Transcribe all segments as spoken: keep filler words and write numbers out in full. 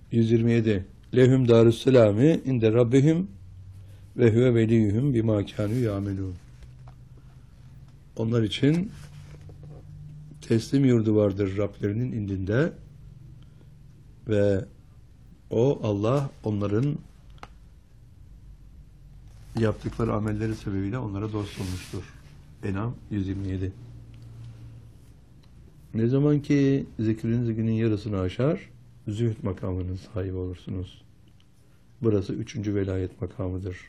yüz yirmi yedi. Lehum darusselami inde rabbihim ve huve veliyuhum bima kânû yâmelûn. Onlar için teslim yurdu vardır Rablerinin indinde ve o Allah onların yaptıkları amelleri sebebiyle onlara dost olmuştur. En'am yüz yirmi yedi. Ne zaman ki zikriniz günün yarısını aşar, zühd makamının sahibi olursunuz. Burası üçüncü velayet makamıdır.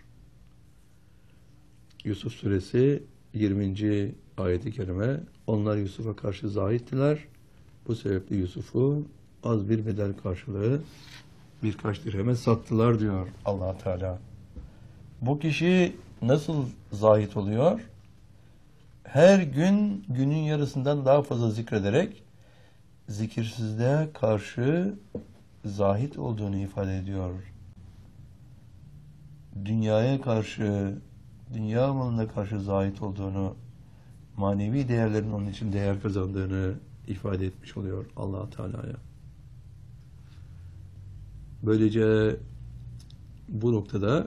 Yusuf suresi yirminci ayeti kerime. Onlar Yusuf'a karşı zahittiler. Bu sebeple Yusuf'u az bir bedel karşılığı birkaç dirheme sattılar diyor Allah Teala. Bu kişi nasıl zahit oluyor? Her gün günün yarısından daha fazla zikrederek zikirsizliğe karşı zahit olduğunu ifade ediyor. Dünyaya karşı, dünya malına karşı zahit olduğunu, manevi değerlerin onun için değer kazandığını ifade etmiş oluyor Allah Teala'ya. Böylece bu noktada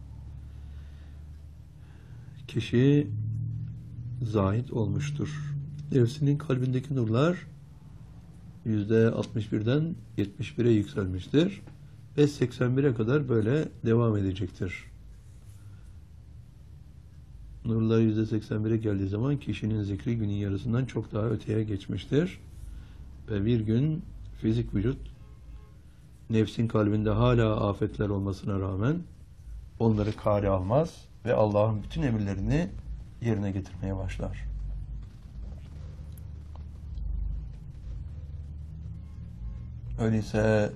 kişi zahit olmuştur. Nefsinin kalbindeki nurlar yüzde altmış birden yetmiş bire yükselmiştir ve seksen bire kadar böyle devam edecektir. Nurlar yüzde seksen bire geldiği zaman kişinin zikri günün yarısından çok daha öteye geçmiştir. Ve bir gün fizik vücut nefsin kalbinde hala afetler olmasına rağmen onları kale almaz ve Allah'ın bütün emirlerini yerine getirmeye başlar. Öyleyse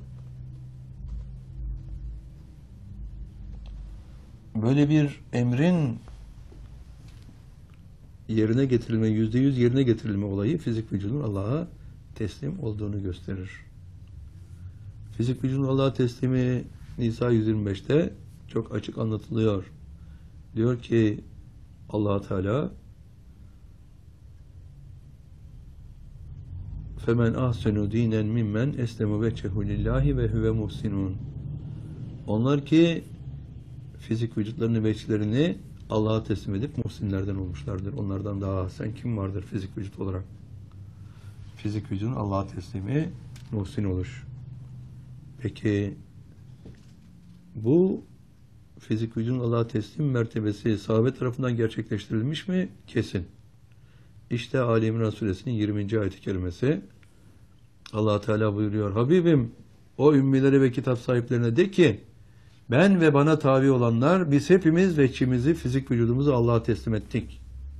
böyle bir emrin yerine getirilme, yüzde yüz yerine getirilme olayı fizik vücudun Allah'a teslim olduğunu gösterir. Fizik vücudun Allah'a teslimi Nisa yüz yirmi beşte çok açık anlatılıyor. Diyor ki Allah Teala femen ahsenu dinen mimmen eslemu vecehu lillahi ve huve muhsinun. Onlar ki fizik vücutlarını ve içlerini Allah'a teslim edip muhsinlerden olmuşlardır. Onlardan daha sen kim vardır fizik vücut olarak? Fizik vücudun Allah'a teslimi muhsin oluş. Peki bu fizik vücudun Allah'a teslim mertebesi sahabe tarafından gerçekleştirilmiş mi? Kesin. İşte Ali İmran suresinin yirminci ayet-i kerimesi. Allah Teala buyuruyor. Habibim o ümmilere ve kitap sahiplerine de ki ben ve bana tabi olanlar biz hepimiz veçimizi, fizik vücudumuzu Allah'a teslim ettik.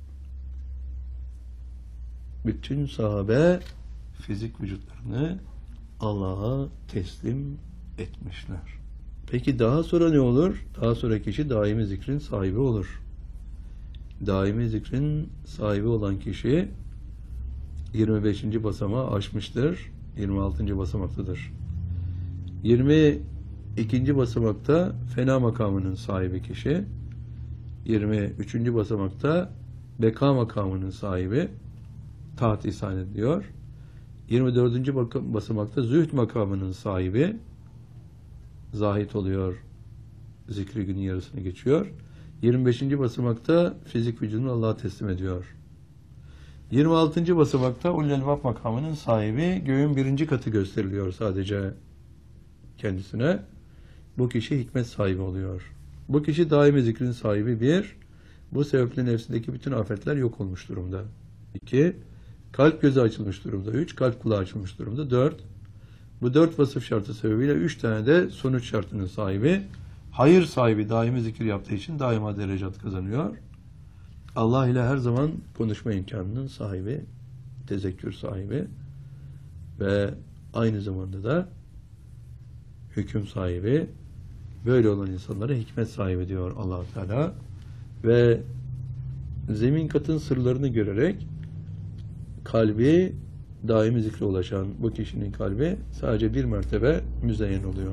Bütün sahabe fizik vücutlarını Allah'a teslim etmişler. Peki daha sonra ne olur? Daha sonra kişi daimi zikrin sahibi olur. Daimi zikrin sahibi olan kişi yirmi beşinci basamağı aşmıştır. yirmi altıncı basamaktadır. yirmi ikinci basamakta fena makamının sahibi kişi. yirmi üçüncü basamakta beka makamının sahibi taht ihsan ediliyor. yirmi dördüncü basamakta zühd makamının sahibi zahit oluyor. Zikri günün yarısını geçiyor. yirmi beşinci basamakta fizik vücudunu Allah'a teslim ediyor. yirmi altıncı basamakta ulul elbab makamının sahibi göğün birinci katı gösteriliyor sadece kendisine. Bu kişi hikmet sahibi oluyor. Bu kişi daimi zikrin sahibi bir. Bu sebeple nefsindeki bütün afetler yok olmuş durumda. İki. Kalp gözü açılmış durumda. Üç. Kalp kulağı açılmış durumda. Dört. Bu dört vasıf şartı sebebiyle üç tane de sonuç şartının sahibi. Hayır sahibi daimi zikir yaptığı için daima derecat kazanıyor. Allah ile her zaman konuşma imkanının sahibi, tezekkür sahibi ve aynı zamanda da hüküm sahibi. Böyle olan insanlara hikmet sahibi diyor Allah Teala ve zemin katın sırlarını görerek kalbi daimi zikre ulaşan bu kişinin kalbi sadece bir mertebe müzeyyen oluyor.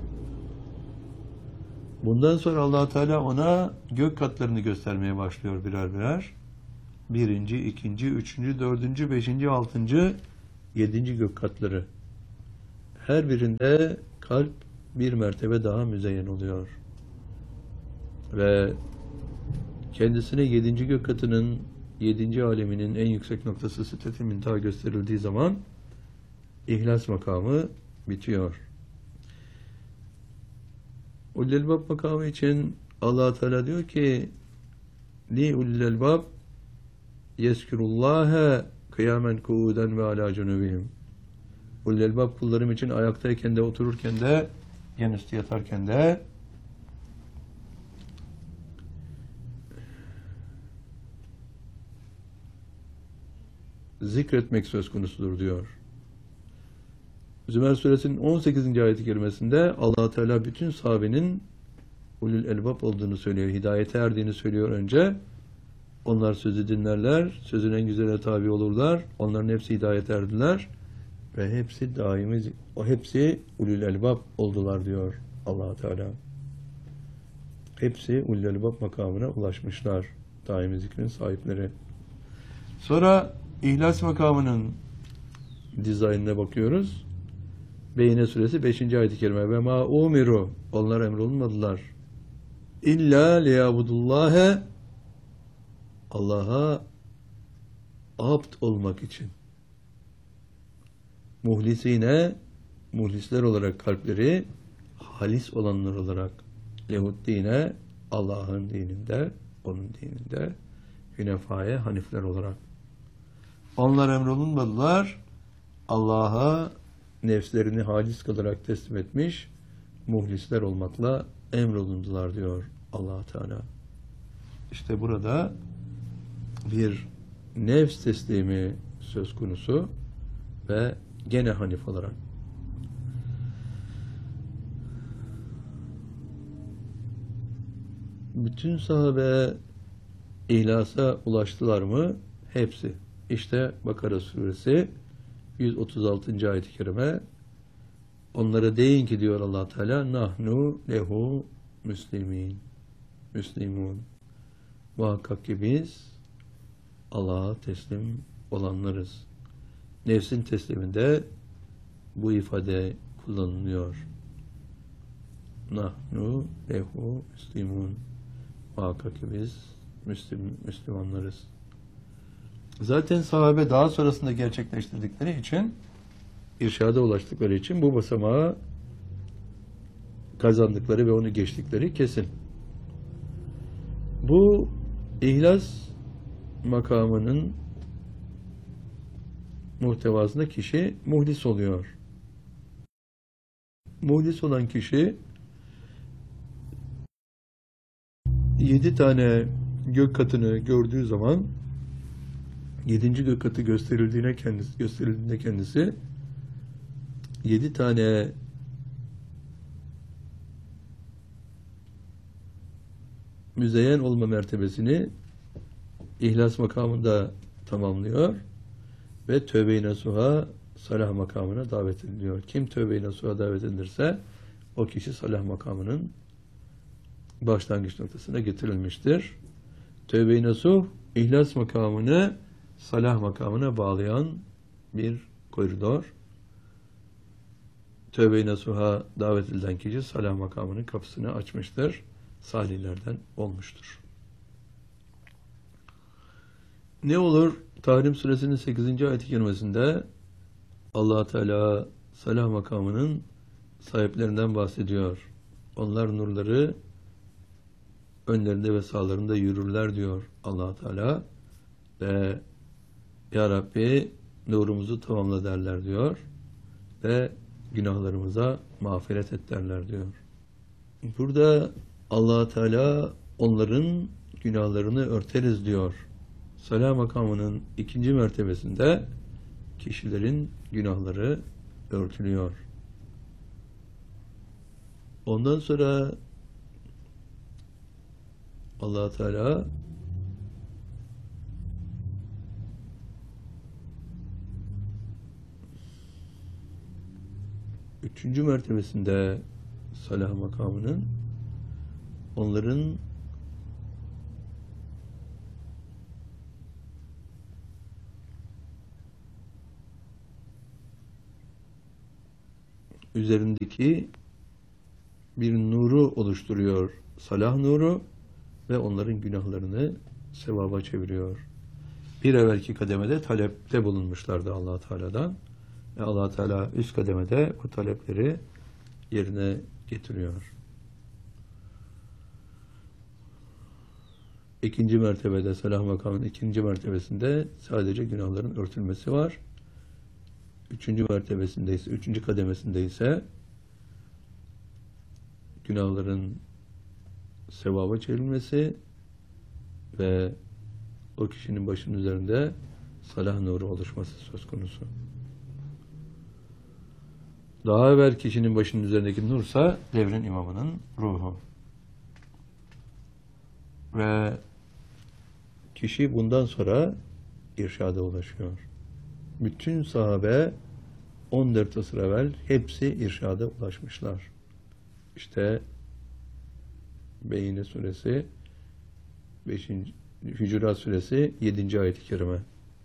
Bundan sonra Allah Teala ona gök katlarını göstermeye başlıyor birer birer. Birinci, ikinci, üçüncü, dördüncü, beşinci, altıncı, yedinci gök katları. Her birinde kalp bir mertebe daha müzeyyen oluyor. Ve kendisine yedinci gök katının yedinci aleminin en yüksek noktası Sidret-i Münteha gösterildiği zaman ihlas makamı bitiyor. Ulul Elbab makamı için Allah Teala diyor ki li ulul elbab yezkurullâhe kıyamen kuuden ve alâ cunubihim. Ulul Elbab kullarım için ayaktayken de, otururken de, yan üstü yatarken de zikretmek söz konusudur diyor. Zümer suresinin on sekizinci ayet-i kerimesinde Allah Teala bütün sahabenin ulul elbab olduğunu söylüyor. Hidayete erdiğini söylüyor önce. Onlar sözü dinlerler, sözün en güzeline tabi olurlar. Onların hepsi hidayete erdiler ve hepsi daimi, o hepsi ulul elbab oldular diyor Allah Teala. Hepsi ulul elbab makamına ulaşmışlar. Daimi zikrin sahipleri. Sonra İhlas makamının dizaynına bakıyoruz. Beyne suresi beşinci ayet-i kerime. Ve ma umiru. Onlar emrolunmadılar. İlla liyabudullâhe Allah'a abd olmak için. Muhlisine, muhlisler olarak kalpleri halis olanlar olarak lehuddine, Allah'ın dininde, onun dininde hünefaya, hanifler olarak. Onlar emrolunmadılar. Allah'a nefslerini halis kılarak teslim etmiş muhlisler olmakla emrolundular diyor Allah Teala. İşte burada bir nefs teslimi söz konusu ve gene hanif olarak. Bütün sahabe ihlasa ulaştılar mı? Hepsi. İşte Bakara suresi yüz otuz altıncı ayet-i kerime. Onlara deyin ki diyor Allah Teala, nahnu lehu müslimin. Müslimun. Muhakkak ki biz Allah'a teslim olanlarız. Nefsin tesliminde bu ifade kullanılıyor. Nahnu lehu müslimun. Muhakkak ki biz Müslüm, Müslümanlarız. Zaten sahabe daha sonrasında gerçekleştirdikleri için, irşada ulaştıkları için bu basamağı kazandıkları ve onu geçtikleri kesin. Bu ihlas makamının muhtevasında kişi muhlis oluyor. Muhlis olan kişi yedi tane gök katını gördüğü zaman yedinci gök katı gösterildiğine kendisi, gösterildiğinde kendisi yedi tane müzeyyen olma mertebesini ihlas makamında tamamlıyor ve tövbe-i nasuha salah makamına davet ediliyor. Kim tövbe-i nasuha davet edilirse o kişi salah makamının başlangıç noktasına getirilmiştir. Tövbe-i nasuh ihlas makamını salah makamına bağlayan bir koridor. Tövbe-i nasuha davet edilen kişi salah makamının kapısını açmıştır. Salihlerden olmuştur. Ne olur? Tahrim suresinin sekizinci ayet-i kerimesinde Allah Teala salah makamının sahiplerinden bahsediyor. Onlar nurları önlerinde ve sağlarında yürürler diyor Allah Teala ve Ya Rabbi nurumuzu tamamla derler diyor ve günahlarımıza mağfiret et derler diyor. Burada Allah Teala onların günahlarını örteriz diyor. Salah makamının ikinci mertebesinde kişilerin günahları örtülüyor. Ondan sonra Allah Teala üçüncü mertebesinde salah makamının onların üzerindeki bir nuru oluşturuyor. Salah nuru ve onların günahlarını sevaba çeviriyor. Bir evvelki kademede talepte bulunmuşlardı Allah Teala'dan. Ve Allah Teala üst kademede bu talepleri yerine getiriyor. İkinci mertebede, salah makamının ikinci mertebesinde sadece günahların örtülmesi var. Üçüncü mertebesinde ise, üçüncü kademesinde ise günahların sevaba çevrilmesi ve o kişinin başının üzerinde salah nuru oluşması söz konusu. Daha evvel kişinin başının üzerindeki nursa devrin imamının ruhu. Ve kişi bundan sonra irşada ulaşıyor. Bütün sahabe on dört asır evvel hepsi irşada ulaşmışlar. İşte Beyine suresi beşinci Hücurat suresi yedinci ayet-i kerime.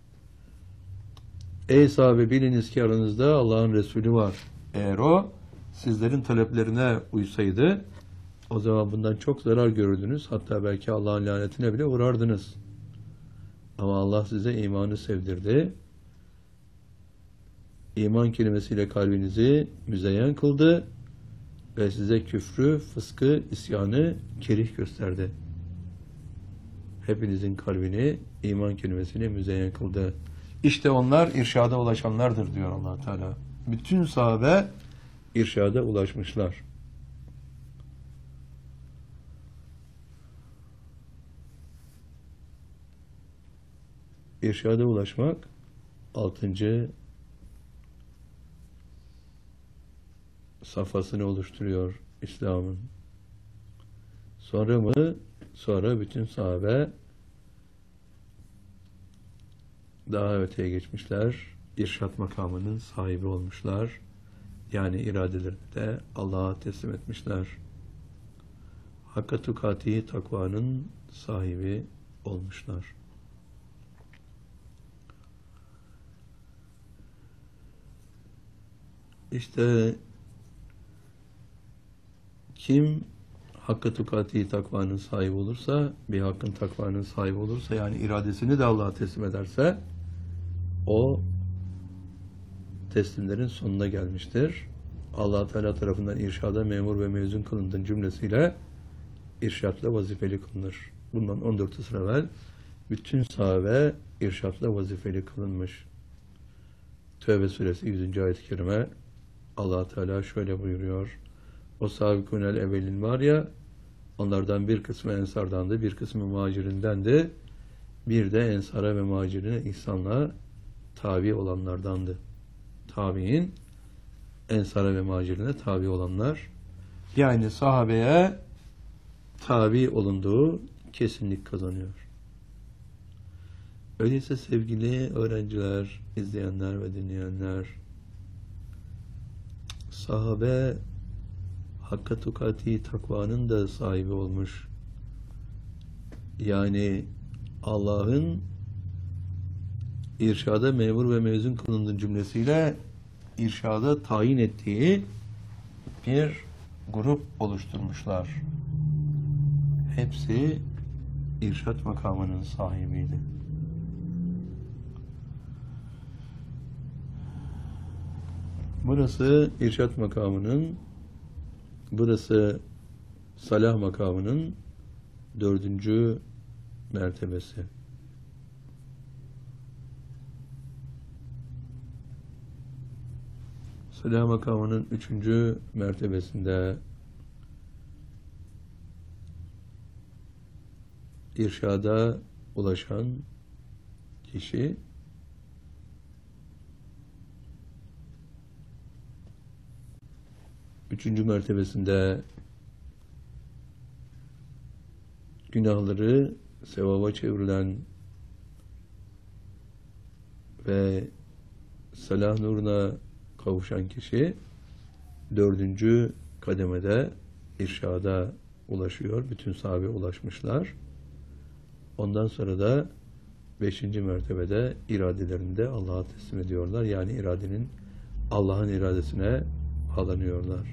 Ey sahabe, biliniz ki aranızda Allah'ın Resulü var. Eğer o sizlerin taleplerine uysaydı o zaman bundan çok zarar görürdünüz. Hatta belki Allah'ın lanetine bile uğrardınız. Ama Allah size imanı sevdirdi. İman kelimesiyle kalbinizi müzeyyen kıldı ve size küfrü, fıskı, isyanı kerih gösterdi. Hepinizin kalbini iman kelimesiyle müzeyyen kıldı. İşte onlar irşada ulaşanlardır diyor Allah Teala. Bütün sahabe irşada ulaşmışlar. İrşada ulaşmak altıncı safhasını oluşturuyor İslam'ın. Sonra mı? Sonra bütün sahabe daha öteye geçmişler. İrşat makamının sahibi olmuşlar. Yani iradelerini de Allah'a teslim etmişler. Hakka tukati takvanın sahibi olmuşlar. İşte kim hakka tukati takvanın sahibi olursa, bir hakkın takvanın sahibi olursa, yani iradesini de Allah'a teslim ederse, o teslimlerin sonuna gelmiştir. Allah Teala tarafından irşada memur ve mezun kılındığın cümlesiyle irşatla vazifeli kılınır. Bundan on dört asır evvel bütün sahabe irşatla vazifeli kılınmış. Tevbe suresi yüzüncü ayet-i kerime Allah Teala şöyle buyuruyor. O sabikunel evvelin var ya, onlardan bir kısmı ensardandı, bir kısmı muhacirindendi. Bir de ensara ve muhacirine ihsanla tabi olanlardandı. Tabi'in ensara ve muhacirine tabi olanlar. Yani sahabeye tabi olunduğu kesinlik kazanıyor. Öyleyse sevgili öğrenciler, izleyenler ve dinleyenler, sahabe hakka tukati takvanın da sahibi olmuş. Yani Allah'ın irşada memur ve mezun kılındığı cümlesiyle irşada tayin ettiği bir grup oluşturmuşlar. Hepsi irşat makamının sahibiydi. Burası irşat makamının, burası salah makamının dördüncü mertebesi. Salah makamının üçüncü mertebesinde irşada ulaşan kişi üçüncü mertebesinde günahları sevaba çevrilen ve salah nuruna kavuşan kişi dördüncü kademede irşada ulaşıyor. Bütün sahabe ulaşmışlar. Ondan sonra da beşinci mertebede iradelerini de Allah'a teslim ediyorlar. Yani iradenin Allah'ın iradesine bağlanıyorlar.